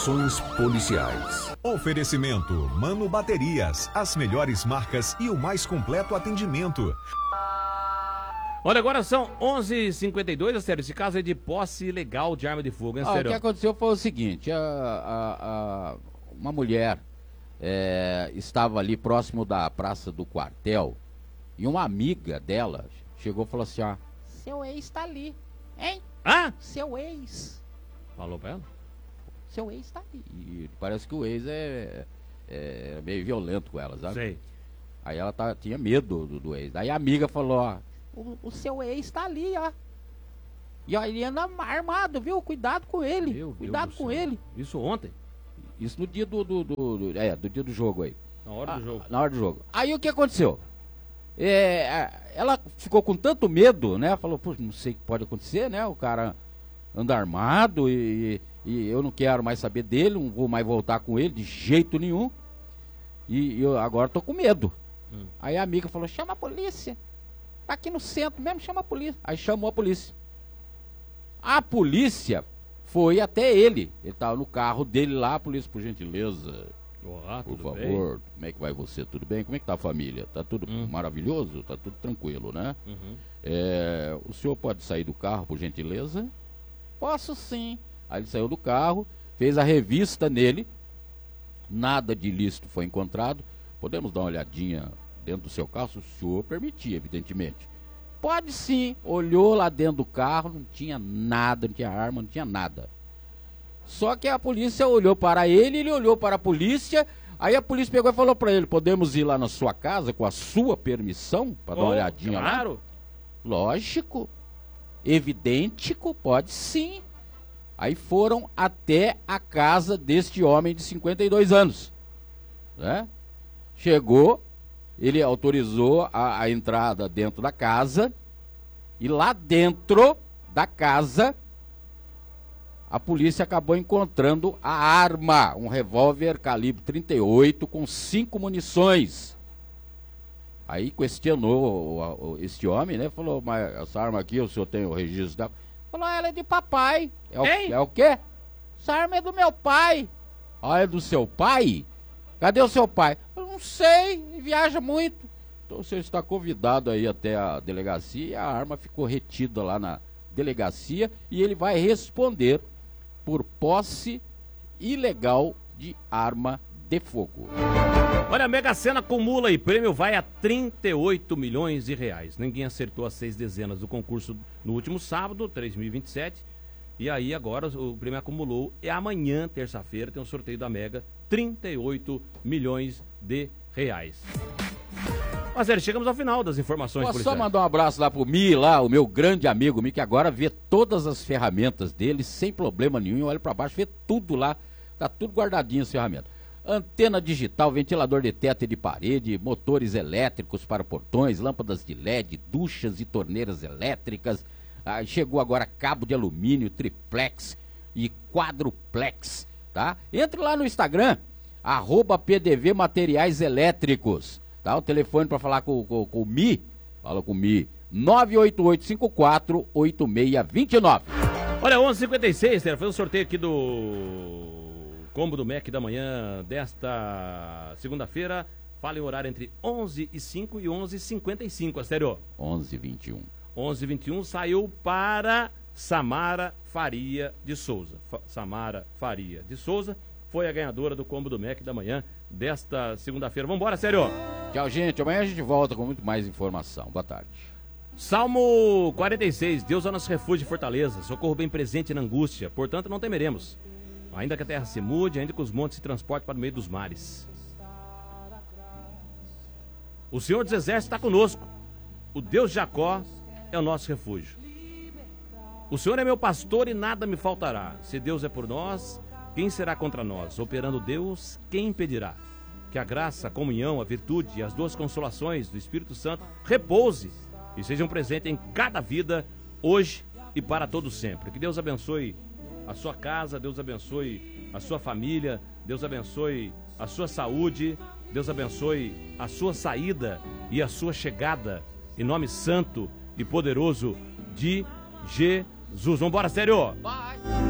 Ações policiais. Oferecimento Mano Baterias, as melhores marcas e o mais completo atendimento. Olha, agora são 11h52, Astério. Esse caso é de posse ilegal de arma de fogo, hein, Astério? O que aconteceu foi o seguinte, uma mulher estava ali próximo da Praça do Quartel e uma amiga dela chegou e falou assim, ó, seu ex tá ali, hein? Ah? Seu ex. Falou pra ela? Seu ex tá ali. E parece que o ex é meio violento com ela, sabe? Sei. Aí ela tinha medo do ex. Daí a amiga falou, ó, o seu ex tá ali, ó. E ó, ele anda armado, viu? Cuidado com ele. Cuidado com ele. Isso ontem? Isso no dia do dia do jogo aí. Na hora do jogo. Na hora do jogo. Aí o que aconteceu? Ela ficou com tanto medo, né? Falou, pô, não sei o que pode acontecer, né? O cara anda armado e eu não quero mais saber dele, não vou mais voltar com ele de jeito nenhum. E eu agora tô com medo. Aí a amiga falou, chama a polícia. Tá aqui no centro mesmo, chama a polícia. Aí chamou a polícia. A polícia foi até ele. Ele tava no carro dele lá, a polícia, por gentileza. Olá, por favor, bem? como é que vai você? Tudo bem? Como é que tá a família? Tá tudo maravilhoso? Tá tudo tranquilo, né? O senhor pode sair do carro, por gentileza? Posso sim. Aí ele saiu do carro, fez a revista nele, nada de ilícito foi encontrado. Podemos dar uma olhadinha dentro do seu carro, se o senhor permitir, evidentemente. Pode sim. Olhou lá dentro do carro, não tinha nada, não tinha arma, não tinha nada. Só que a polícia olhou para ele, ele olhou para a polícia, aí a polícia pegou e falou para ele, podemos ir lá na sua casa com a sua permissão, para dar uma olhadinha lá? Claro. Lógico. Evidentico, pode sim. Aí foram até a casa deste homem de 52 anos. Né? Chegou, ele autorizou a entrada dentro da casa, e lá dentro da casa, a polícia acabou encontrando a arma, um revólver calibre 38 com 5 munições. Aí questionou este homem, né? Falou, mas essa arma aqui, o senhor tem o registro dela? Falou, ela é de papai. É o quê? Essa arma é do meu pai. Ah, é do seu pai? Cadê o seu pai? Eu não sei, viaja muito. Então você está convidado aí até a delegacia e a arma ficou retida lá na delegacia e ele vai responder por posse ilegal de arma de fogo. Olha, a Mega Sena acumula e prêmio vai a 38 milhões de reais. Ninguém acertou as 6 dezenas do concurso no último sábado, 3.027. E aí agora o prêmio acumulou. E amanhã, terça-feira, tem um sorteio da Mega, 38 milhões de reais. Mas, Zé, chegamos ao final das informações policiais. Posso só mandar um abraço lá pro Mi, lá, o meu grande amigo Mi, que agora vê todas as ferramentas dele sem problema nenhum. Olha pra baixo, vê tudo lá, tá tudo guardadinho as ferramentas. Antena digital, ventilador de teto e de parede, motores elétricos para portões, lâmpadas de LED, duchas e torneiras elétricas. Chegou agora cabo de alumínio, triplex e quadruplex, tá? Entre lá no Instagram, @PDV Materiais Elétricos, tá? O telefone para falar com o Mi, fala com o Mi, 988548629. Olha, 11h56, foi um sorteio aqui do Combo do Mac da manhã desta segunda-feira. Fala em horário entre 11h05 e 11h55, Astério. 11h21. 11h21 saiu para Samara Faria de Souza. Samara Faria de Souza foi a ganhadora do Combo do Mac da manhã desta segunda-feira. Vambora, Astério. Tchau, gente. Amanhã a gente volta com muito mais informação. Boa tarde. Salmo 46. Deus é o nosso refúgio e fortaleza, socorro bem presente na angústia, portanto não temeremos. Ainda que a terra se mude, ainda que os montes se transportem para o meio dos mares. O Senhor dos Exércitos está conosco. O Deus de Jacó é o nosso refúgio. O Senhor é meu pastor e nada me faltará. Se Deus é por nós, quem será contra nós? Operando Deus, quem impedirá? Que a graça, a comunhão, a virtude e as duas consolações do Espírito Santo repouse e sejam presentes em cada vida, hoje e para todo sempre. Que Deus abençoe a sua casa, Deus abençoe a sua família, Deus abençoe a sua saúde, Deus abençoe a sua saída e a sua chegada, em nome santo e poderoso de Jesus. Vambora, sério! Vai.